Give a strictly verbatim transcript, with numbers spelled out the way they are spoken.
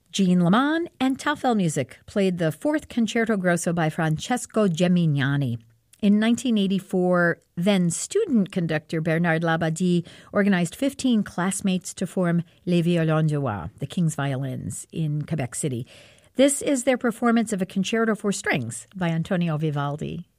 Jean Leman and Taufel Music played the fourth Concerto Grosso by Francesco Gemignani. In nineteen eighty-four, then student conductor Bernard Labadie organized fifteen classmates to form Les Violons du Roi, the King's Violins, in Quebec City. This is their performance of a concerto for strings by Antonio Vivaldi.